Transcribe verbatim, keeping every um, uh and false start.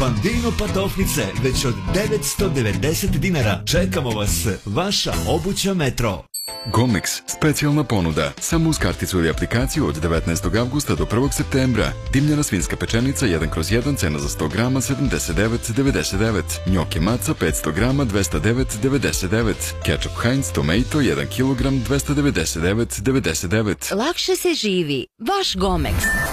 Bambino patofnice već od devetsto devedeset dinara. Čekamo vas, vaša obuća Metro. Gomex, specijalna ponuda, samo uz karticu ili aplikaciju od devetnaestog avgusta do prvog septembra. Dimljena svinjska pečenica jedan kroz jedan, cena za sto grama sedamdeset devet devedeset devet. Njoke maca petsto grama dvesta devet devedeset devet. Ketchup Heinz Tomato jedan kilogram dvesta devedeset devet devedeset devet. Lakše se živi, vaš Gomex.